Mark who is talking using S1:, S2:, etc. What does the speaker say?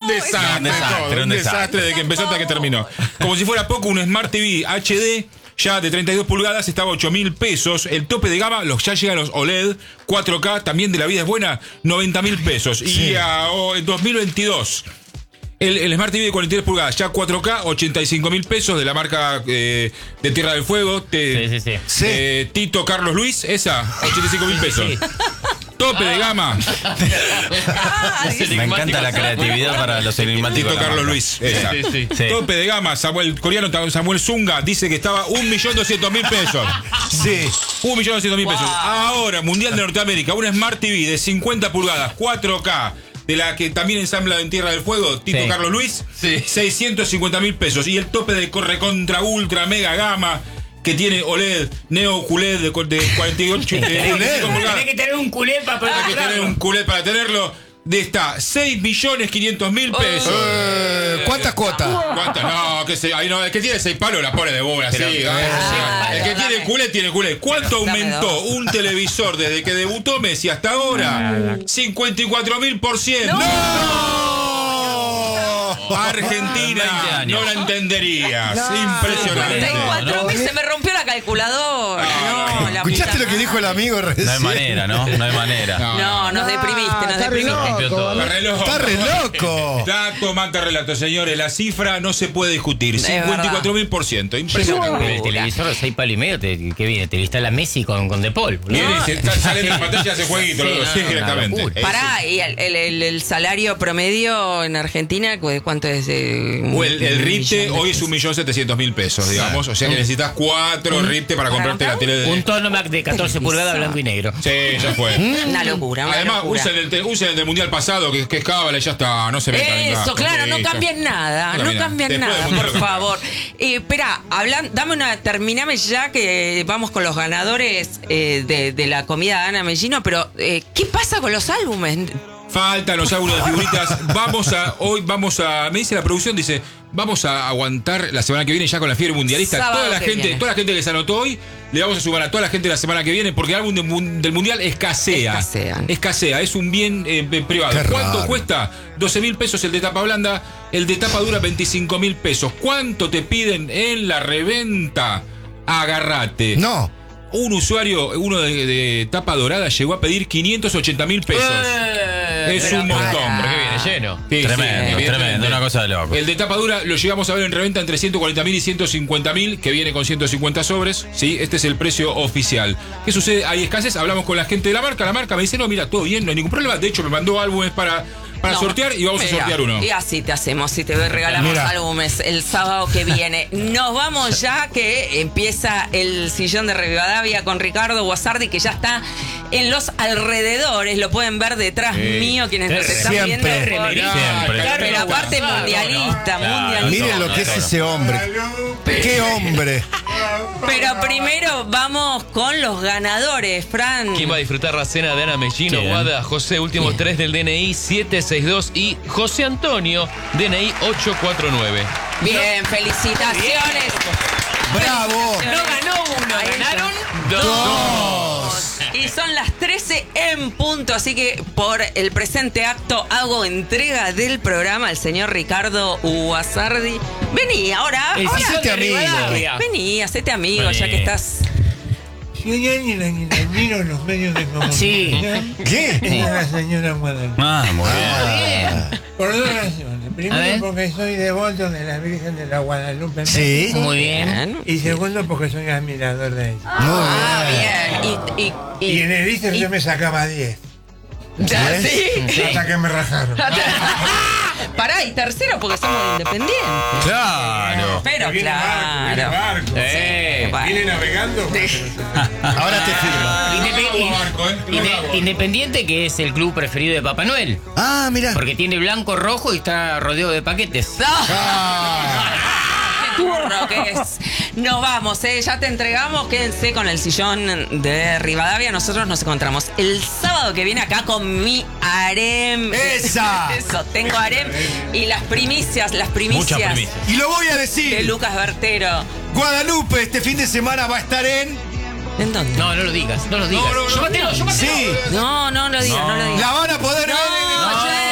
S1: Un desastre de que empezó hasta que terminó. Como si fuera poco, un Smart TV HD ya de 32 pulgadas estaba 8.000 pesos. El tope de gama, ya llegan los OLED 4K, también de la vida es buena, 90.000 pesos. Sí. Y en 2022 el Smart TV de 43 pulgadas, ya 4K, 85.000 pesos, de la marca de Tierra del Fuego. Tito Carlos Luis, esa, 85.000 pesos. Sí. Tope de gama.
S2: Me encanta la creatividad para los enigmáticos.
S1: Tito Carlos Luis, esa. Sí. Tope de gama, coreano Samuel Zunga dice que estaba 1.200.000 pesos. Sí. 1.200.000 pesos. Ahora, Mundial de Norteamérica, un Smart TV de 50 pulgadas, 4K. De la que también ensambla en Tierra del Fuego, Tito Carlos Luis, 650.000 pesos. Y el tope de contra ultra mega gama que tiene OLED, Neo QLED de 48
S3: Tenés que tener un QLED para poder
S1: Tenés que tener un QLED para tenerlo. Está 6.500.000 pesos.
S4: ¿Cuántas cuotas?
S1: ¿Cuántas? No, que se, ahí no, el que tiene 6 palos la pone de bola, sí. El que tiene QLED tiene QLED. ¿Cuánto aumentó un televisor desde que debutó Messi hasta ahora? 54.000%. ¡No! Argentina, no la entenderías. Impresionante.
S5: 54.000, se me rompió la calculadora.
S4: ¿Escuchaste lo que dijo el amigo recién?
S2: No hay manera, ¿no? No hay manera.
S5: No, nos deprimiste, nos deprimiste.
S4: Está re loco.
S1: Dato, mata relato, señores. La cifra no se puede discutir. 54.000%. Impresionante.
S3: El televisor de 6 palos y medio, ¿qué viene? Te instala Messi con De Paul.
S1: Viene y sale de la pantalla y hace jueguito. Sí, directamente.
S5: Pará, y el salario promedio en Argentina, ¿cuánto es?
S1: El RIPTE hoy es 1.700.000 pesos, digamos. O sea que necesitas 4 RIPTE para comprarte la tele de...
S3: Un tono de 14 pulgadas blanco y negro.
S1: Sí, ya fue.
S5: Una locura.
S1: Además, usen el del mundial pasado, que es cábala y ya está. No se metan en
S5: eso, claro, no cambian nada. No cambian nada, por favor. Espera, terminame ya que vamos con los ganadores de la comida de Ana Mellino, pero ¿qué pasa con los álbumes?
S1: Faltan los álbumes de figuritas. Me dice la producción, dice, vamos a aguantar la semana que viene ya con la fiebre mundialista. Toda la gente que se anotó hoy, le vamos a sumar a toda la gente la semana que viene, porque el álbum del mundial escasea, es un bien privado. ¿Cuánto cuesta? 12.000 pesos el de tapa blanda, el de tapa dura 25.000 pesos. ¿Cuánto te piden en la reventa? Agárrate.
S4: No.
S1: Un usuario, uno de tapa dorada, llegó a pedir 580.000 pesos. Es un montón.
S2: Porque viene lleno.
S1: Sí,
S2: tremendo, una cosa de loco.
S1: El de tapa dura lo llegamos a ver en reventa entre 140.000 y 150.000, que viene con 150 sobres. Sí, este es el precio oficial. ¿Qué sucede? Hay escasez. Hablamos con la gente de la marca. La marca me dice, no, mira, todo bien, no hay ningún problema. De hecho, me mandó álbumes para sortear y vamos a sortear uno.
S5: Y así te hacemos, si te regalamos álbumes el sábado que viene. Nos vamos ya, que empieza el sillón de Rivadavia con Ricardo Guasardi, que ya está en los alrededores. Lo pueden ver detrás mío, quienes nos están viendo. Siempre. La parte mundialista.
S4: Miren lo que es ese hombre. ¡Qué hombre!
S5: Pero primero vamos con los ganadores, Fran.
S6: ¿Quién va a disfrutar la cena de Ana Mellino? Guada, José, últimos 3 del DNI, 762, y José Antonio, DNI 849.
S5: Bien, felicitaciones.
S4: ¡Bravo!
S3: No ganó uno, ganaron 2.
S5: Y son las 13 en punto, así que por el presente acto hago entrega del programa al señor Ricardo Guasardi. Vení, ahora.
S4: Hacete amigo.
S5: Vení, hacete amigo, ya que estás.
S7: Si hay alguien a quien admiro en los medios de comunicación,
S4: ¿Qué?
S7: es la señora Guadalupe.
S2: Muy bien.
S7: Por 2 razones. Primero, porque soy devoto de la Virgen de la Guadalupe.
S4: Sí.
S3: Muy bien.
S7: Y segundo, porque soy admirador de ella.
S5: Bien.
S7: Y en el ISER yo me sacaba 10.
S5: Sí.
S7: Hasta que me rajaron.
S5: Pará, y tercero porque somos independientes.
S2: Claro.
S5: Pero
S7: Viene
S5: claro.
S7: barco. Viene navegando.
S4: Ahora te firmo.
S3: Independiente, que es el club preferido de Papá Noel.
S4: Ah, mira.
S3: Porque tiene blanco, rojo y está rodeado de paquetes.
S5: ¡Qué turro que es! Nos vamos, ya te entregamos. Quédense con el sillón de Rivadavia. Nosotros nos encontramos el sábado que viene acá con mi harem.
S4: ¡Esa!
S5: Eso, tengo harem. Y las primicias.
S2: Muchas primicias.
S4: Y lo voy a decir.
S5: De Lucas Bertero.
S4: Guadalupe este fin de semana va a estar en...
S5: ¿En dónde?
S3: No lo digas. Yo
S4: Sí.
S5: No lo digas.
S4: La van a poder ver.